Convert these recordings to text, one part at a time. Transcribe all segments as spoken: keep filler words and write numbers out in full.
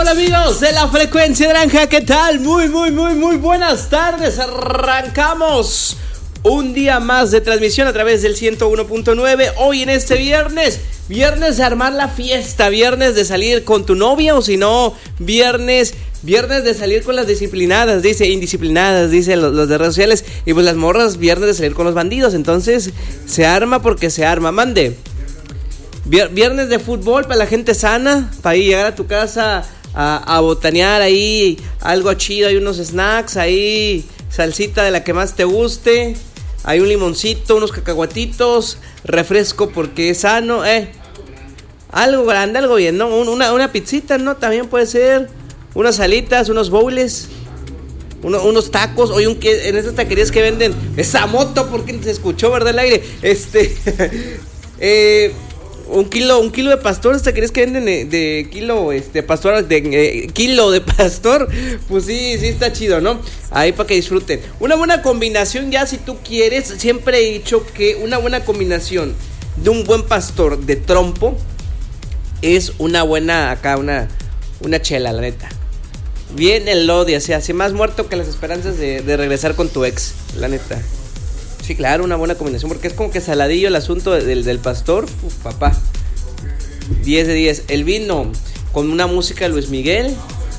hola amigos de la frecuencia naranja, ¿qué tal? Muy, muy, muy, muy buenas tardes. Arrancamos un día más de transmisión a través del ciento uno punto nueve. Hoy en este viernes, viernes de armar la fiesta, viernes de salir con tu novia o si no, viernes... Viernes de salir con las disciplinadas, dice, indisciplinadas, dice los, los de redes sociales. Y pues las morras, viernes de salir con los bandidos. Entonces, se arma porque se arma. Mande. Viernes de fútbol para la gente sana, para ir llegar a tu casa a, a botanear ahí algo chido. Hay unos snacks, ahí salsita de la que más te guste. Hay un limoncito, unos cacahuatitos, refresco porque es sano, eh. Algo grande, algo bien, ¿no? Una, una pizzita, ¿no? También puede ser. Unas alitas, unos bowls, uno, unos tacos. Oye, un, en esas taquerías que venden esa moto, porque se escuchó, ¿verdad? El aire. Este, eh, un kilo, un kilo de pastor. Estas taquerías que venden de, de kilo, este, pastor, de eh, kilo de pastor. Pues sí, sí está chido, ¿no? Ahí para que disfruten. Una buena combinación, ya si tú quieres. Siempre he dicho que una buena combinación de un buen pastor de trompo es una buena, acá, una, una chela, la neta. Bien el odio, o sea, así más muerto que las esperanzas de, de regresar con tu ex, la neta. Sí, claro, una buena combinación, porque es como que saladillo el asunto del, del pastor. Uf, papá, diez de diez. El vino con una música de Luis Miguel.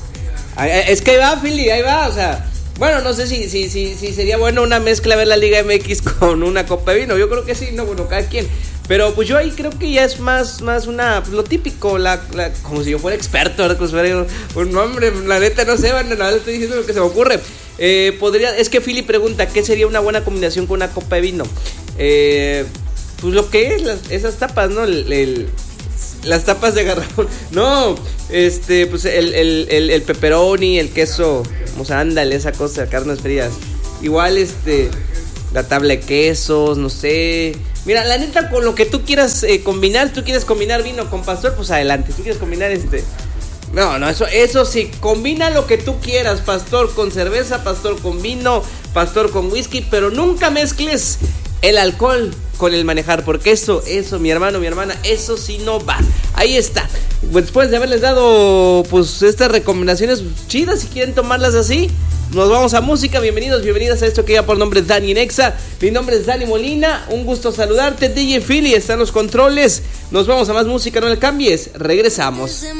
Es que ahí va, Philly, ahí va, o sea. Bueno, no sé si, si, si, si sería bueno una mezcla ver la Liga M X con una copa de vino. Yo creo que sí, no, bueno, cada quien. Pero pues yo ahí creo que ya es más, más una, pues, lo típico, la, la, como si yo fuera experto, ¿verdad? Como si fuera un hombre, la neta no sé, van, nada, estoy diciendo lo que se me ocurre. Eh, podría, es que Philly pregunta, ¿qué sería una buena combinación con una copa de vino? Eh, pues lo que es, las, esas tapas, ¿no? El, el, las tapas de garrafón. No, este, pues el, el, el, el pepperoni, el queso, o sea, ándale, esa cosa, carnes frías. Igual, este, la tabla de quesos, no sé. Mira, la neta, con lo que tú quieras eh, combinar, tú quieres combinar vino con pastor, pues adelante. Tú quieres combinar este... No, no, eso, eso sí, combina lo que tú quieras. Pastor con cerveza, pastor con vino, pastor con whisky, pero nunca mezcles el alcohol con el manejar, porque eso, eso, mi hermano, mi hermana, eso sí no va. Ahí está. Después de haberles dado, pues, estas recomendaciones chidas, si quieren tomarlas así, nos vamos a música. Bienvenidos, bienvenidas a esto que ya por nombre es Dani Nexa. Mi nombre es Dani Molina, un gusto saludarte. D J Philly está en los controles. Nos vamos a más música, no le cambies. Regresamos.